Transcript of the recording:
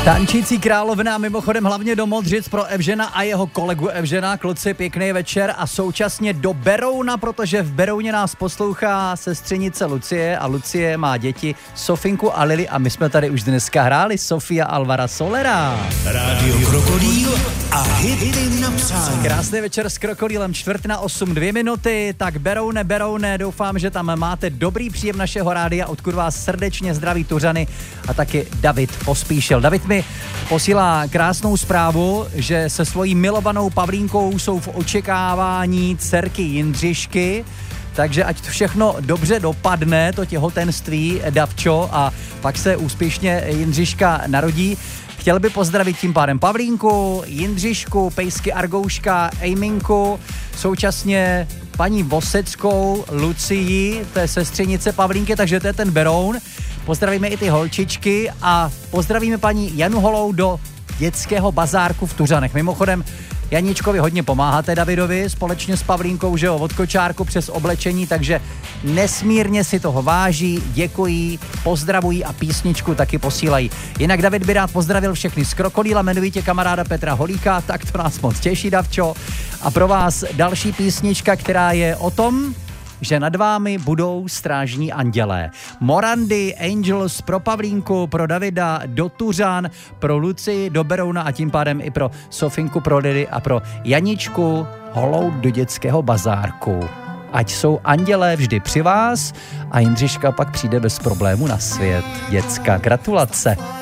Tančící královna, mimochodem hlavně do Modřic pro Evžena a jeho kolegu Evžena. Kluci, pěkný večer a současně do Berouna, protože v Berouně nás poslouchá sestřenice Lucie a Lucie má děti Sofinku a Lili a my jsme tady už dneska hráli Sofia Alvara Solera. Rádio Krokodýl a hity na přání. Krásný večer s Krokodýlem, 7:45, 2 minuty, tak Beroune, doufám, že tam máte dobrý příjem našeho rádia, odkud vás srdečně zdraví Tuřany a taky David Pospíšil. David mi posílá krásnou zprávu, že se svojí milovanou Pavlínkou jsou v očekávání dcerky Jindřišky, takže ať všechno dobře dopadne, to těhotenství, Davčo, a pak se úspěšně Jindřiška narodí. Chtěl by pozdravit tím pádem Pavlínku, Jindřišku, pejsky Argouška, Ejminku, současně paní Voseckou, Lucii, to je sestřenice Pavlínky, takže to je ten Beroun. Pozdravíme i ty holčičky a pozdravíme paní Janu Holou do dětského bazárku v Tuřanech. Mimochodem, Janíčkovi hodně pomáháte Davidovi společně s Pavlínkou, že jo, od kočárku přes oblečení, takže nesmírně si toho váží, děkují, pozdravují a písničku taky posílají. Jinak David by rád pozdravil všechny z Krokodýla, jmenovitě kamaráda Petra Holíka, tak to nás moc těší, Davčo. A pro vás další písnička, která je o tom, že nad vámi budou strážní andělé. Morandy, Angels pro Pavlínku, pro Davida, do Tuřan, pro Lucii, do Berouna a tím pádem i pro Sofinku, pro Lily a pro Janičku Holou do dětského bazárku. Ať jsou andělé vždy při vás a Jindřiška pak přijde bez problému na svět. Děcka, gratulace.